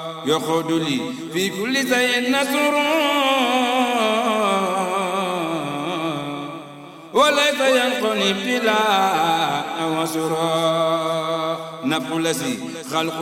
يخد لي في كل شيء نصر وليس ينقني ابتلاء وسرا نفع الذي خلق